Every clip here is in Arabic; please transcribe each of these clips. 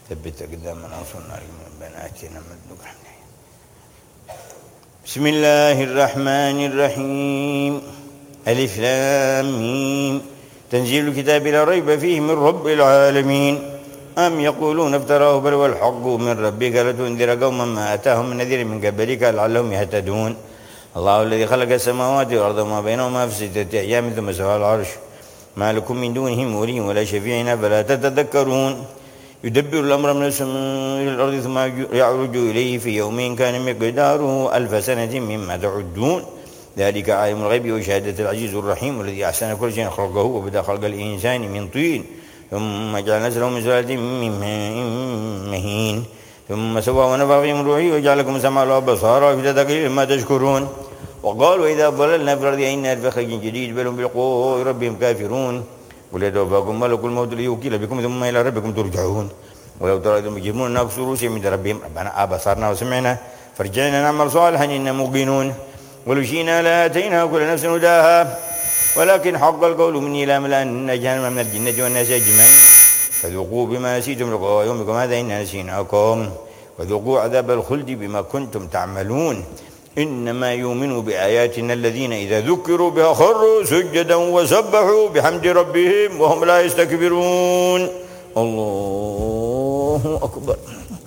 ثبت أقدامنا وانصرنا على من بناتنا مدنك رحمنا. بسم الله الرحمن الرحيم. ألف لام ميم. تنزيل الكتاب لا ريب فيه من رب العالمين. أم يقولون افتراه بل والحق من ربك لتنذر قوما ما أتاهم من نذير من قبلك لعلهم يهتدون. الله الذي خلق السماوات والأرض وما بينهما في 6 أيام ثم استوى على العرش ما لكم من دونه من ولي ولا شفيع فلا تتذكرون. يدبر الأمر من السماء إلى الأرض ثم يعرج إليه في يوم كان مقداره 1000 سنة مما تعدون. ذلك عالم الغيب وشهادة العزيز الرحيم الذي أحسن كل شيء خلقه وبدأ خلق الإنسان من طين ثم جعل نسله من سلالة من ماء مهين ثم سوى ونفخ فيه من روحه وجعل لكم السمع والأبصار وأفئدة قليلا ما تشكرون. وقالوا إذا ضللنا في الأرض إنا لفي خلق جديد بل هم بلقاء ربهم كافرون. قل يتوفاكم ملك الموت ليوكل بكم ثم إلى ربكم ترجعون. ولو ترى إذ المجرمون ناكسوا رؤوسهم عند ربهم ربنا أبصرنا وسمعنا فارجعنا نعمل صالحا إنا موقنون. ولو شئنا لآتينا كل نفس هداها ولكن حق القول مني لأملأن جهنم من الجنة والناس أجمعين. فذوقوا بما نسيتم لقاء يومكم هذا إنا نسيناكم وذوقوا عذاب الخلد بما كنتم تعملون. إنما يؤمن بآياتنا الذين إذا ذكروا بها خروا سجدا وسبحوا بحمد ربهم وهم لا يستكبرون. الله أكبر.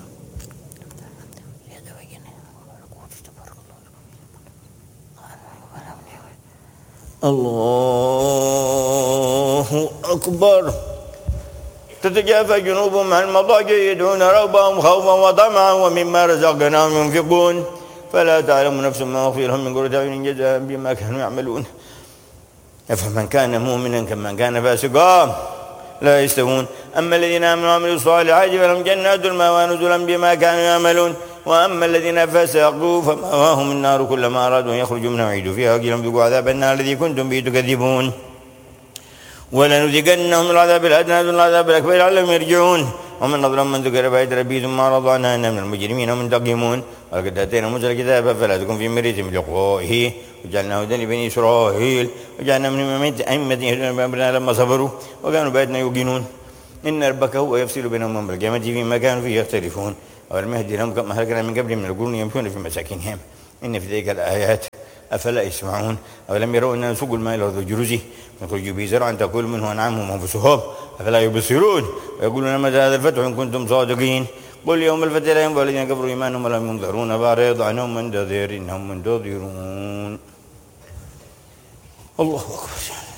الله أكبر. تتجافى جنوبهم عن المضاجع يدعون ربهم خوفا وطمعا ومما رزقناهم ينفقون. فلا تعلم نفس ما أخفي لهم من قرة أعين جزاء بما كانوا يعملون. أفمن كان مؤمنا كمن كان فاسقا لا يستوون. أما الذين آمنوا وعملوا الصالحات فلهم جنات المأوى نزلا بما كانوا يعملون. وأما الذين فسقوا فمأواهم النار كلما أرادوا أن يخرجوا منها أعيدوا فيها وقيل لهم ذوقوا عذاب النار الذي كنتم به تكذبون. ولنذيقنهم العذاب الأدنى دون العذاب الأكبر لعلهم يرجعون. ومن أظلم من ذكر بآيات ربه ثم أعرض عنها إنا من المجرمين منتقمون. ولقد آتينا موسى الكتاب فلا تكن في مرية من لقائه وجعلناه هدى لبني إسرائيل وجعلنا منهم أئمة لما صبروا وكانوا بآياتنا يوقنون. إن ربك هو يفصل بينهم يوم القيامة فيما كانوا فيه يختلفون. ولم يهد لهم كما أهلكنا من قبلهم من القرون يمشون في مساكنهم إن في ذلك الآيات أفلا يسمعون. أولم يروا أننا نسوق الماء إلى الأرض جرزه نخرج به زرعا تأكل منه أنعامهم وأنفسهم أفلا يبصرون. ويقولون متى هذا الفتح إن كنتم صادقين. قل يوم الفتح لا ينفع الذين كفروا إيمانهم ولا هم ينظرون فأعرض عنهم منتظرين هم منتظرون. الله أكبر.